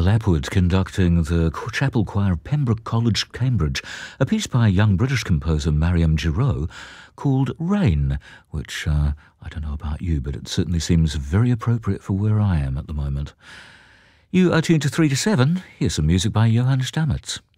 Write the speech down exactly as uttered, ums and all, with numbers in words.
Mel Epwood conducting the chapel choir of Pembroke College, Cambridge, a piece by young British composer Mariam Giraud called Rain, which, uh, I don't know about you, but it certainly seems very appropriate for where I am at the moment. You are tuned to three to seven. Here's some music by Johann Stamets.